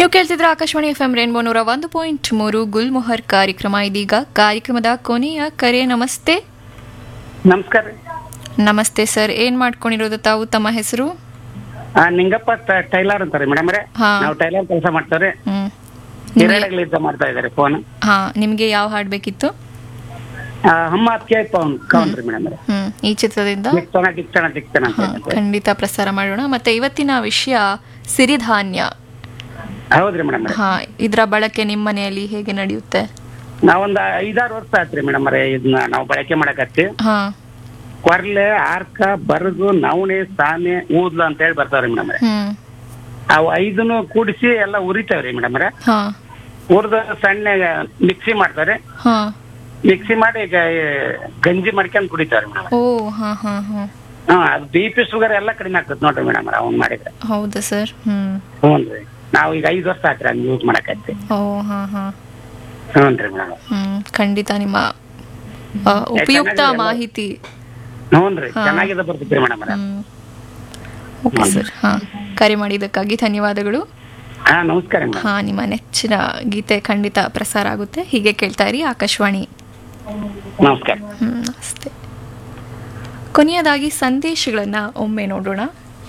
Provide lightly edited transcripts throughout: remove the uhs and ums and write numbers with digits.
ನೀವು ಕೇಳ್ತಿದ್ರೆ Akashvani FM rainbow 101.3 Gulmohar ಕಾರ್ಯಕ್ರಮ. ಇದೀಗ ಕಾರ್ಯಕ್ರಮದ ಕೊನೆಯ ಕರೆ. ನಮಸ್ತೆ. ನಮಸ್ಕಾರ. ನಮಸ್ತೆ ಸರ್, ಏನ್ ಮಾಡ್ಕೊಂಡಿರೋದು ತಾವು? ತಮ್ಮ ಹೆಸರು? ನಿಂಗಪ್ಪ ಟೈಲರ್ ಅಂತಾರೆ ಮೇಡಮ್ ರೇ. ನಾವು ಟೈಲರ್ ಕೆಲಸ ಮಾಡ್ತಾರೆ. ಹಿರೇಳಗಳಿಂದ ಮಾಡ್ತಾ ಇದ್ದಾರೆ ಫೋನ್. ನಿಮ್ಗೆ ಯಾವ ಹಾಡ್ ಬೇಕಿತ್ತು? ಅಮ್ಮ ಅತ್ಕೆ ಕೌನ್ ರೀ ಮೇಡಮ್ ರೇ. ಈ ಚಿತ್ರದಿಂದ ದಿಕ್ತಣ ಅಂತ ಖಂಡಿತ ಪ್ರಸಾರ ಮಾಡೋಣ. ಮತ್ತೆ ಇವತ್ತಿನ ವಿಷಯ ಸಿರಿಧಾನ್ಯ. ಹೌದ್ರಿ ಮೇಡಮ್. ಇದ್ರ ಬಳಕೆ ನಿಮ್ಮ ಮನೆಯಲ್ಲಿ ಹೇಗೆ ನಡೆಯುತ್ತೆ? ನಾವೊಂದ್ 5-6 ವರ್ಷ ಆತ್ರಿ ಮೇಡಮ್ ರೇ ಇದನ್ನ ನಾವು ಬಳಕೆ ಮಾಡಕತ್ತಿ. ಕೊರ್ಲೆ, ಆರ್ಕ, ಬರಗು, ನವಣೆ, ಸಾನೆ, ಊದ್ಲು ಅಂತ ಹೇಳಿ ಬರ್ತಾವ್ರಿ ಮೇಡಮ್ ರೇ. ಅವು 5 ಕೂಡಿಸಿ ಎಲ್ಲ ಉರಿತಾವ್ರಿ ಮೇಡಮ್ ರೇ. ಹುರಿದ ಸಣ್ಣ ಮಿಕ್ಸಿ ಮಾಡ್ತಾರೆ. ಮಿಕ್ಸಿ ಮಾಡಿ ಈಗ ಗಂಜಿ ಮಾಡ್ಕೊಂಡ್ ಕುಡಿತಾವ್ರಿ ಮೇಡಮ್. ಅದು BP ಶುಗರ್ ಎಲ್ಲ ಕಡಿಮೆ ಆಗ್ತದೆ ನೋಡ್ರಿ ಮೇಡಮ್ ಅವ್ನ್ ಮಾಡಿದ್ರೆ. ಹೌದಾ ಸರ್? ಹ್ಞೂನ್ರಿ. ನಾವು ಈಗ 5 ವರ್ಷ ಆತ್ರಿ ಹಂಗ ಯೂಸ್ ಮಾಡಕತ್ತಿ. ಹ್ಞೂನ್ರಿ ಮೇಡಮ್. ಖಂಡಿತ ನಿಮ್ಮ ಉಪಯುಕ್ತ ಮಾಹಿತಿ. ಹ್ಞೂನ್ರಿ, ಚೆನ್ನಾಗಿದೆ ಬರ್ತೈತ್ರಿ ಮೇಡಮ್. Okay sir. ಕರೆ ಮಾಡಿದ್ದಕ್ಕಾಗಿ ಧನ್ಯವಾದಗಳು. ನಮಸ್ಕಾರ. ನಿಮ್ಮ ನೆಚ್ಚಿನ ಗೀತೆ ಖಂಡಿತ ಪ್ರಸಾರ ಆಗುತ್ತೆ. ಹೀಗೆ ಕೇಳ್ತಾ ಇರಿ ಆಕಾಶವಾಣಿ. ನಮಸ್ಕಾರ. ನಮಸ್ತೆ. ಕೊನೆಯದಾಗಿ ಸಂದೇಶಗಳನ್ನ ಒಮ್ಮೆ ನೋಡೋಣ.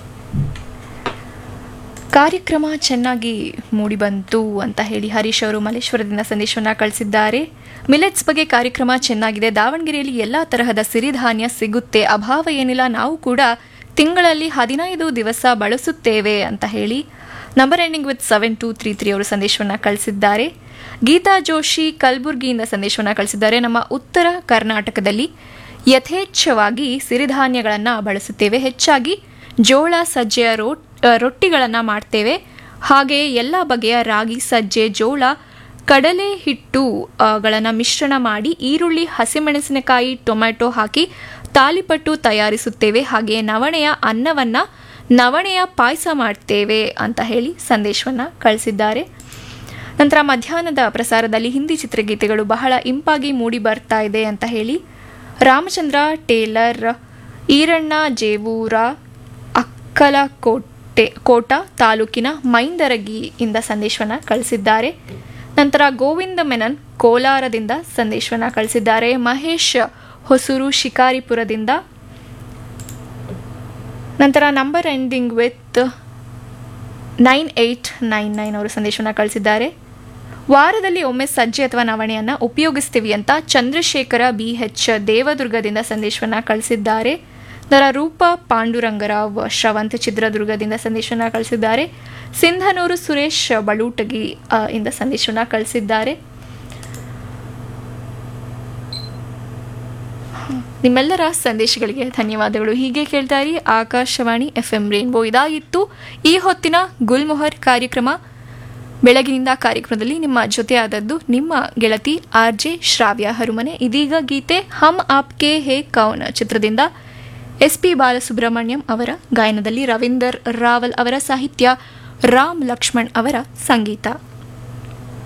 ಕಾರ್ಯಕ್ರಮ ಚೆನ್ನಾಗಿ ಮೂಡಿಬಂತು ಅಂತ ಹೇಳಿ ಹರೀಶ್ ಅವರು ಮಲ್ಲೇಶ್ವರದಿಂದ ಸಂದೇಶವನ್ನ ಕಳಿಸಿದ್ದಾರೆ. ಮಿಲೆಟ್ಸ್ ಬಗ್ಗೆ ಕಾರ್ಯಕ್ರಮ ಚೆನ್ನಾಗಿದೆ. ದಾವಣಗೆರೆಯಲ್ಲಿ ಎಲ್ಲ ತರಹದ ಸಿರಿಧಾನ್ಯ ಸಿಗುತ್ತೆ, ಅಭಾವ ಏನಿಲ್ಲ. ನಾವು ಕೂಡ ತಿಂಗಳಲ್ಲಿ 15 ದಿವಸ ಬಳಸುತ್ತೇವೆ ಅಂತ ಹೇಳಿ ನಂಬರ್ ಎಂಡಿಂಗ್ ವಿತ್ 7233 ಅವರು ಸಂದೇಶವನ್ನ ಕಳಿಸಿದ್ದಾರೆ. ಗೀತಾ ಜೋಶಿ ಕಲಬುರ್ಗಿಯಿಂದ ಸಂದೇಶವನ್ನ ಕಳಿಸಿದ್ದಾರೆ. ನಮ್ಮ ಉತ್ತರ ಕರ್ನಾಟಕದಲ್ಲಿ ಯಥೇಚ್ಛವಾಗಿ ಸಿರಿಧಾನ್ಯಗಳನ್ನು ಬಳಸುತ್ತೇವೆ. ಹೆಚ್ಚಾಗಿ ಜೋಳ, ಸಜ್ಜೆಯ ರೊಟ್ಟಿಗಳನ್ನು ಮಾಡ್ತೇವೆ. ಹಾಗೆಯೇ ಎಲ್ಲ ಬಗೆಯ ರಾಗಿ, ಸಜ್ಜೆ, ಜೋಳ, ಕಡಲೆ ಹಿಟ್ಟುಗಳನ್ನು ಮಿಶ್ರಣ ಮಾಡಿ ಈರುಳ್ಳಿ, ಹಸಿಮೆಣಸಿನಕಾಯಿ, ಟೊಮ್ಯಾಟೊ ಹಾಕಿ ತಾಲಿಪಟ್ಟು ತಯಾರಿಸುತ್ತೇವೆ. ಹಾಗೆಯೇ ನವಣೆಯ ಅನ್ನವನ್ನು ನವಣೆಯ ಪಾಯಸ ಮಾಡ್ತೇವೆ ಅಂತ ಹೇಳಿ ಸಂದೇಶವನ್ನು ಕಳಿಸಿದ್ದಾರೆ. ನಂತರ ಮಧ್ಯಾಹ್ನದ ಪ್ರಸಾರದಲ್ಲಿ ಹಿಂದಿ ಚಿತ್ರಗೀತೆಗಳು ಬಹಳ ಇಂಪಾಗಿ ಮೂಡಿ ಬರ್ತಾ ಇದೆ ಅಂತ ಹೇಳಿ ರಾಮಚಂದ್ರ ಟೇಲರ್, ಈರಣ್ಣ ಜೇವೂರ, ಕೋಟ ತಾಲೂಕಿನ ಮೈಂದರಗಿಯಿಂದ ಸಂದೇಶವನ್ನು ಕಳಿಸಿದ್ದಾರೆ. ನಂತರ ಗೋವಿಂದ ಮೆನನ್ ಕೋಲಾರದಿಂದ ಸಂದೇಶವನ್ನು ಕಳಿಸಿದ್ದಾರೆ. ಮಹೇಶ್ ಹೊಸೂರು ಶಿಕಾರಿಪುರದಿಂದ. ನಂತರ ನಂಬರ್ ಎಂಡಿಂಗ್ ವಿತ್ 9899 ಅವರು ಸಂದೇಶವನ್ನು ಕಳಿಸಿದ್ದಾರೆ. ವಾರದಲ್ಲಿ ಒಮ್ಮೆ ಸಜ್ಜೆ ಅಥವಾ ನವಣೆಯನ್ನು ಉಪಯೋಗಿಸ್ತೀವಿ ಅಂತ ಚಂದ್ರಶೇಖರ BH ದೇವದುರ್ಗದಿಂದ ಸಂದೇಶವನ್ನು ಕಳಿಸಿದ್ದಾರೆ. ನಂತರ ರೂಪ ಪಾಂಡುರಂಗರಾವ್ ಶ್ರವಂತ ಚಿತ್ರದುರ್ಗದಿಂದ ಸಂದೇಶವನ್ನು ಕಳಿಸಿದ್ದಾರೆ. ಸಿಂಧನೂರು ಸುರೇಶ್ ಬಲೂಟಗಿ ಇಂದ ಸಂದೇಶವನ್ನು ಕಳಿಸಿದ್ದಾರೆ. ನಿಮ್ಮೆಲ್ಲರ ಸಂದೇಶಗಳಿಗೆ ಧನ್ಯವಾದಗಳು. ಹೀಗೆ ಕೇಳ್ತಾ ಇರಿ ಆಕಾಶವಾಣಿ FM ರೇನ್ಬೋ. ಇದಾಗಿತ್ತು ಈ ಹೊತ್ತಿನ ಗುಲ್ಮೊಹರ್ ಕಾರ್ಯಕ್ರಮ. ಬೆಳಗಿನಿಂದ ಕಾರ್ಯಕ್ರಮದಲ್ಲಿ ನಿಮ್ಮ ಜೊತೆ ಆದದ್ದು ನಿಮ್ಮ ಗೆಳತಿ RJ ಶ್ರಾವ್ಯ ಹರುಮನೆ. ಇದೀಗ ಗೀತೆ ಹಮ್ ಆಪ್ಕೆ ಹೇ ಕೌನ್ ಚಿತ್ರದಿಂದ SP ಬಾಲಸುಬ್ರಹ್ಮಣ್ಯಂ ಅವರ ಗಾಯನದಲ್ಲಿ ರವೀಂದರ್ ರಾವಲ್ ಅವರ ಸಾಹಿತ್ಯ, ರಾಮ್ ಲಕ್ಷ್ಮಣ್ ಅವರ ಸಂಗೀತ.